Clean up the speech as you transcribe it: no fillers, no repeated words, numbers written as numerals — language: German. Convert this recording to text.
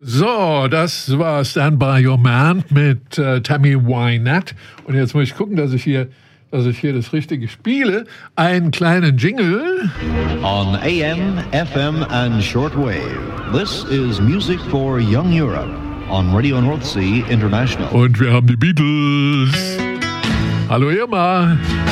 So, das war Stand By Your Man mit Tammy Wynette. Und jetzt muss ich gucken, dass ich hier das Richtige spiele. Einen kleinen Jingle. On AM, FM and shortwave, this is Music for Young Europe on Radio North Sea International. Und wir haben die Beatles. Hallo Irma.